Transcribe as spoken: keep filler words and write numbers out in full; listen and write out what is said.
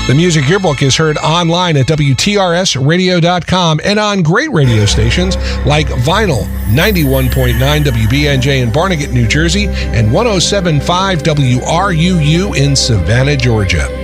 The Music Yearbook is heard online at W T R S radio dot com and on great radio stations like Vinyl, ninety-one point nine W B N J in Barnegat, New Jersey, and one oh seven point five W R U U in Savannah, Georgia.